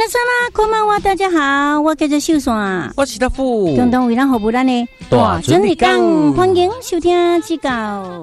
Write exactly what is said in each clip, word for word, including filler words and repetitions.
皆様こんばんは，大家好，我叫做秀山， 我是大富， 共同为咱服务咱的大准日讲，欢迎收听指教。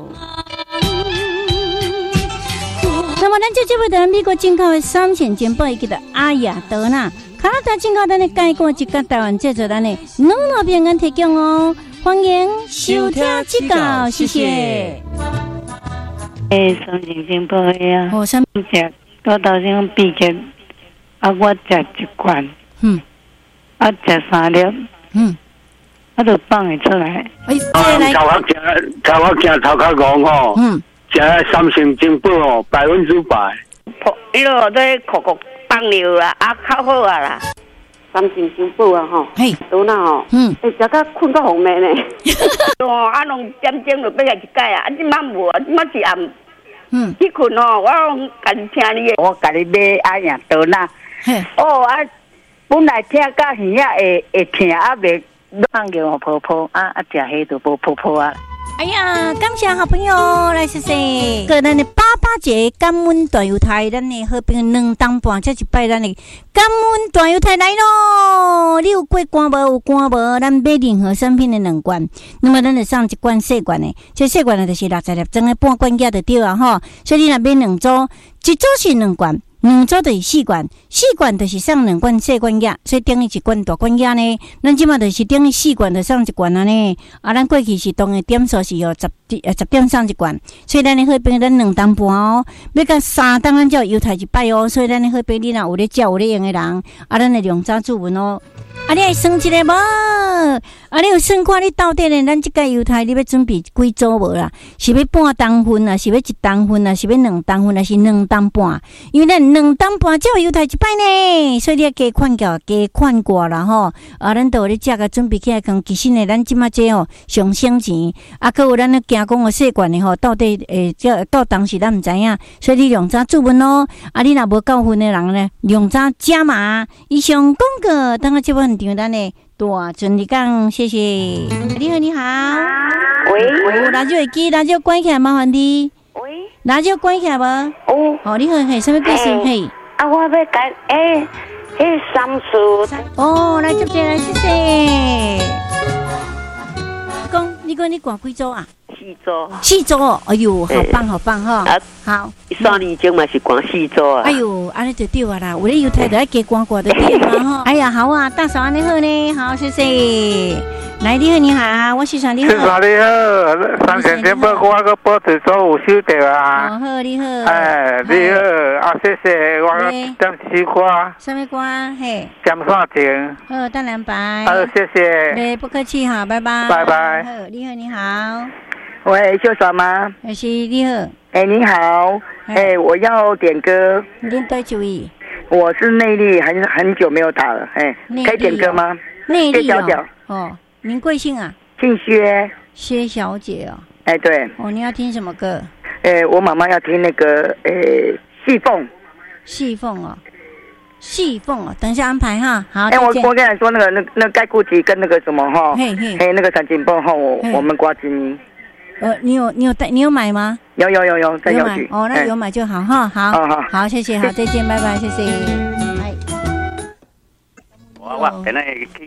那么，咱这节目在美国进口的三千金宝，伊叫做阿雅德纳，加拿大进口咱的介过一个台湾制作咱的两路平安提供哦，欢迎收听指教，谢谢。 诶，三千金宝呀， 哦，什么？ 食我头先毕业，啊，我食一罐， 嗯， 啊，食三粒， 嗯， 啊，就放会出来。 哎，这来， 头壳行，头壳行，头壳戆吼， 嗯， 食三成金宝哦，百分之百。 破，伊落在酷酷放尿啦，啊，较好啊啦。三成金宝啊吼， 嘿， 倒哪吼， 嗯， 会食到困到红面呢。哦，啊，拢点钟就要来一解啊，啊，即摆无啊，即摆是暗。 嗯， 去困哦，我家己听你的，我家己买阿样倒哪。 嘿， 哦啊，本来听到耳仔会会疼，啊袂放尿泡泡，啊啊食迄就无泡泡啊。 哎呀，感谢好朋友来谢谢。个咱的八八节感恩大犹太，咱的好朋友两当半，这一摆咱的感恩大犹太来咯。你有过关无？有关无？咱买任何产品的两罐，那么咱就送一罐细罐的，这细罐的就是六十粒装的半罐价就对啊吼。所以你若买两组，一组是两罐。两组就是四罐，四罐就是送两罐细罐药，所以等于一罐大罐药呢。咱即马就是等于四罐就送一罐啊呢。啊，咱过去是当的点数是哦十呃十点送一罐，所以咱的好朋友咱两当半哦，要到三当咱才有犹太一摆哦。所以咱的好朋友你若有咧照有咧用的人，啊，咱的量早注文哦。啊，你爱算一个无？啊，你有算看你到底呢？咱即个犹太你要准备几组无啦？是要半当份啊？是要一当份啊？是要两当份啊？是两当半？因为咱两当半才有犹太一摆呢，所以你要加款价加款过啦吼。啊，咱都有咧食个准备起来，讲其实呢，咱即马这哦上省钱，啊，搁有咱咧惊讲个细罐的吼，到底诶，这到当时咱毋知影，所以你用早注文咯。啊，你若无够分的人呢，用早加码。以上广告，等下这份场咱的大准你讲，谢谢。你好，你好。 喂喂， 有radio会机，radio关起来，麻烦你。 喂， radio关起来无？ 哦， 哦，你好，嘿，什么故事？嘿。 啊，我要改诶，迄三树。 哦，来这边来，谢谢。讲，你讲你挂几组啊？ 四组。 四组哦，哎呦，好棒好棒哈！ 啊， 好。 三年前嘛是挂四组啊。 哎呦，安尼就对啊啦，有咧犹太就爱加挂挂就对嘛吼。哎呀，好啊，大嫂安尼好呢，好，谢谢。来，你好，你好，我是啥？你好。 是啥？你好，三千金宝我个报纸做有收到啊。 哦，好，你好。 哎，你好，啊，谢谢，我个点西瓜。 什么瓜？嘿。 点啥钱？ 好，蛋两百。 好，谢谢。 对，不客气哈，拜拜。 拜拜。 好，你好，你好。 喂，秀嫂吗？ 我是你好。 哎，你好。哎，我要点歌。 你多久位？ 我是内力，很很久没有打了。哎，可以点歌吗？ 内力哦。 哦，您贵姓啊？ 姓薛。 薛小姐哦。 哎，对。 哦，你要听什么歌？ 哎，我妈妈要听那个哎细凤。 细凤哦。细凤哦，等一下安排哈。好， 哎，我我跟你说那个那那盖固吉跟那个什么哈， 嘿嘿， 哎那个三金凤哈，我我们瓜子泥。 呃，你有你有带你有买吗？ 有有有有在邮局。 哦，那有买就好哈。好， 好好好，谢谢，好，再见，拜拜，谢谢。 我我等下去